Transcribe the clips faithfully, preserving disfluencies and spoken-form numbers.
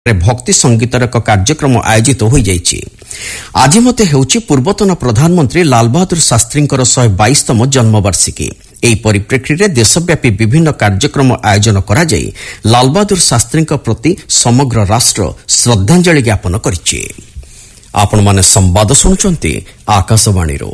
भक्ति संगीतर एक कार्यक्रम आयोजित हो जाइछि। आज मते हेउछि पूर्वतन प्रधानमंत्री लाल बहादुर शास्त्रींकर शहे बाईसतम जन्मवार्षिकी। एही परिप्रेक्षीरे देशव्यापी विभिन्न कार्यक्रम आयोजन करा जाई लाल बहादुर शास्त्रींक प्रति समग्र राष्ट्र श्रद्धांजलि ज्ञापन करिछि। आपण माने संवाद सुनुचंती आकाशवाणीरो।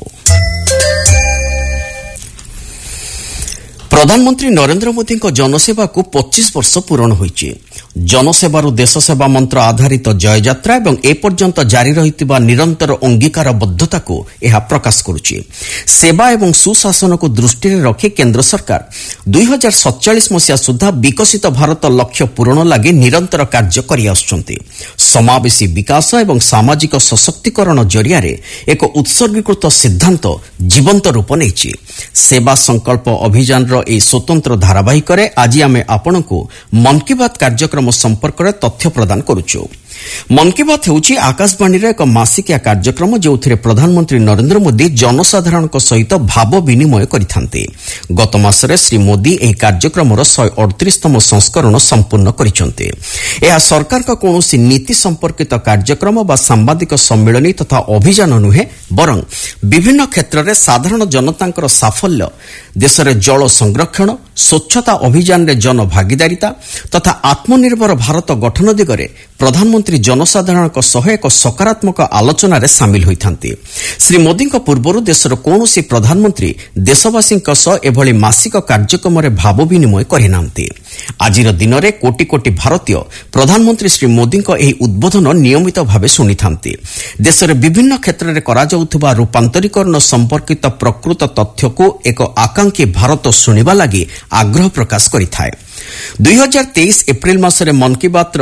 प्रधानमंत्री नरेंद्र मोदी जनसेवा को पच्चीस वर्ष पूर्ण होइछि। जनसेवारू देश सेवा मंत्र आधारित जय यात्रा एवं ए पर्यंत जारी रहितिबा निरंतर अंगीकारबद्धता को यह प्रकाश करुछि। सेवा एवं सुशासन को दृष्टि रखी केंद्र सरकार दुई हजार सतचालीस मसीहा सुधा विकसित भारत लक्ष्य पूरण लागि निरंतर कार्य करि आछुछन्ति। समावेशी विकास एवं सामाजिक सशक्तिकरण जरिया एक उत्सर्गीकृत सिद्धांत जीवंत रूप नेछि। सेवा संकल्प अभियान ए स्वतंत्र धारावाहिक आज आमे आपनकु मन की बात कार्यक्रम संपर्क में तथ्य प्रदान करुछु। मन की बात हेउछि आकाशवाणी एक मासिकिया कार्यक्रम जो प्रधानमंत्री नरेंद्र मोदी जनसाधारण सहित भाव विनिमय करिथान्ते। गत मासरे श्री मोदी एही कार्यक्रमर शहे अड़तीसतम संस्करण संपूर्ण करिसंते। यह सरकार का कौनसी नीति संपर्कित कार्यक्रम बा सांबादिक सम्मेलनी तथा अभियान नुहे बरं विभिन्न क्षेत्र में साधारण जनतांकर साफल्य, देशरे जल संरक्षण, स्वच्छता अभियान रे जन भागीदारिता तथा आत्मनिर्भर भारत गठन दिगरे प्रधानमंत्री जनसाधारण सह एक सकारात्मक आलोचना रे सामिल होइथान्ति। श्री मोदी पूर्वरु देशर कौनसी प्रधानमंत्री देशवासी सह एभली मासिक कार्यक्रम रे भाव विनिमय करिनांति। आजिर दिन में कोटी कोटी भारतीय प्रधानमंत्री श्री मोदी एही उद्बोधन नियमित भावे सुनिथान्ति। देशर विभिन्न क्षेत्र में करा जाउथुबा रूपांतरीकरण संपर्कित प्रकृत तथ्य को एक आकांक्षी भारत सुनिबा लागि आग्रह प्रकाश करिथाय। दुई हजार तेईस एप्रिल मासरे मन की बात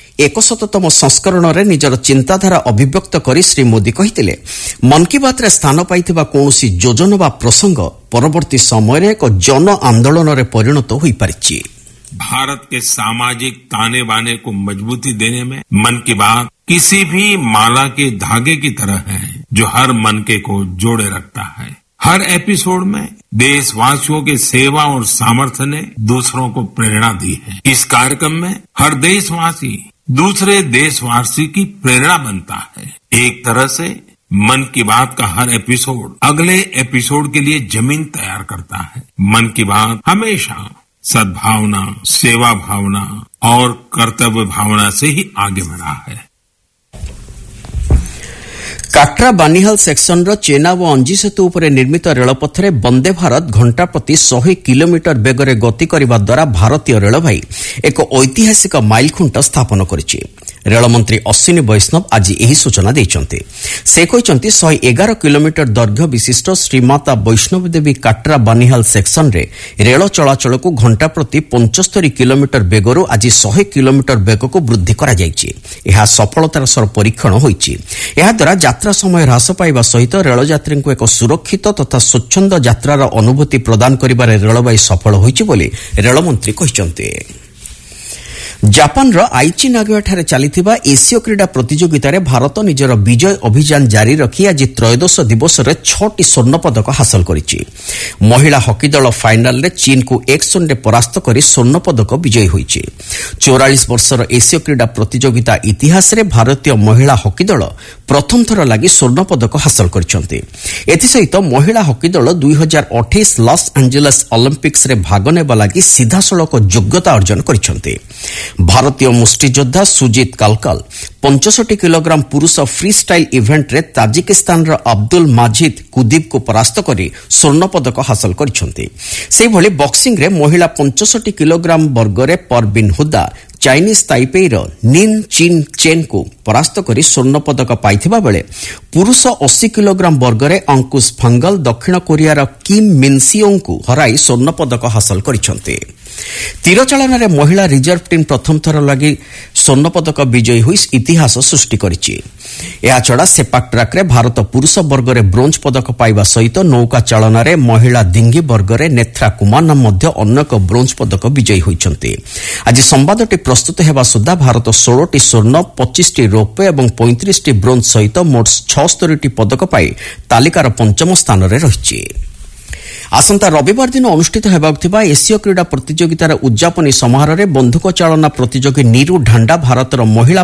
एकशततम संस्करण रे निजर चिंताधारा अभिव्यक्त करी श्री मोदी कहिथिले, मन की बात रे स्थान पाइथिबा कोनोसी योजना बा प्रसंग परवर्ती समय रे एक जन आंदोलन रे परिणत होई पारिछि। भारत के सामाजिक ताने बाने को मजबूती देने में मन की बात किसी भी माला के धागे की तरह है जो हर मनके को जोड़े रखता है। हर एपिसोड में देशवासियों के सेवा और सामर्थ्य ने दूसरों को प्रेरणा दी है। इस कार्यक्रम में हर देशवासी दूसरे देशवासी की प्रेरणा बनता है। एक तरह से मन की बात का हर एपिसोड अगले एपिसोड के लिए जमीन तैयार करता है। मन की बात हमेशा सद्भावना, सेवा भावना और कर्तव्य भावना से ही आगे बढ़ा है। काट्रा बानिहाल सेक्शन रो चेनाब अंजी सेतु उपरे निर्मित रेलपथरे वंदे भारत घंटा प्रति सौ किलोमीटर बेगरे गति करने द्वारा भारतीय रेलवाई एक ऐतिहासिक माइलखुंट स्थापन करिछि। रेलमंत्री अश्विनी वैष्णव आज यही सूचना देइछन्ते। से कहिसन्ते सौ ग्यारह किलोमीटर दैर्घ्य विशिष्ट श्रीमाता वैष्णव देवी काट्रा बानिहाल सेक्शन रे रेल चलाचल को घंटा प्रति पचहत्तर किलोमीटर बेगरु आज सौ किलोमीटर बेग को वृद्धि करा जाइछि। यह सफलतार सर परीक्षण होइछि। एहा द्वारा यात्रा समय ह्रास पाइबा सहित रेल यात्री को एक सुरक्षित तथा स्वच्छंद यात्रार अनुभूति प्रदान करिबारे रेलवाई सफल होइछि बोली रेलमंत्री कहिसन्ते। जापान आइची नागोया चलीथिबा एशिया क्रीड़ा प्रतियोगिता रे भारत निजर विजय अभियान जारी रखी आज त्रयोदश दिवस रे छटी स्वर्ण पदक हासिल करिछि। महिला हॉकी दल फाइनाल रे चीन को एक शून्य रे परास्त करी स्वर्ण पदक विजयी होइछि। चौवालीस वर्षर एशिया क्रीड़ा प्रतियोगिता इतिहास रे भारतीय महिला हॉकी दल प्रथम थर लागि स्वर्ण पदक हासिल करिसन्ते। एथिसहित महिला हॉकी दल दुई हजार अठाईस लॉस एंजेलिस ओलंपिक्स रे भाग नेबा लागि सीधासळख योग्यता अर्जन करिसन्ते। भारतीय मुष्टियोद्धा सुजीत कालकाल पचसठ किलोग्राम पुरुष फ्री स्टाइल इवेंट रे ताजिकिस्तान रो अब्दुल माजिद कुदीब को परास्त करी स्वर्ण पदक हासिल करिसन्ते। सेहि भली बॉक्सिंग रे महिला पचसठ किलोग्राम वर्ग रे परवीन हुदा चाइनीज ताइपेई रो निन चिन चेन को परास्त करी स्वर्ण पदक पाइथिबा बेले पुरुष अस्सी किलोग्राम वर्ग रे अंकुश फंगल दक्षिण कोरिया रो किम मिनसियोंग को हराई स्वर्ण पदक हासिल करिसन्ते। तीरचालन रे महिला रिजर्व टीम प्रथम थर लगी स्वर्ण पदक विजयी हुई इतिहास सृष्टि करिछि। या छड़ा सेपाक ट्रैक रे भारत पुरुष वर्ग रे ब्रोंज पदक पाइबा सहित नौका चालन रे महिला डिंगी वर्ग रे नेत्रा कुमार मध्य अनेक ब्रोंज पदक विजयी होइछन्ते। आज संवादटी प्रस्तुत हेबा सुद्धा भारत सोलह टी स्वर्ण, पच्चीस टी रौप्य और पैंतीस टी ब्रोंज सहित मोट छिहत्तर टी पदक पाई तालिकार पंचम स्थान रे रहिछि। ଆସନ୍ତା ରବିବାର ଦିନ ଅନୁଷ୍ଠିତ ହେବାକୁ ଥିବା ଏସୀୟ କ୍ରୀଡ଼ା ପ୍ରତିଯୋଗିତାର ଉଦ୍ଯାପନୀ ସମାରୋହରେ ବନ୍ଧୁକ ଚାଳନା ପ୍ରତିଯୋଗୀ ନିରୁ ଢାଣ୍ଡା ଭାରତର ମହିଳା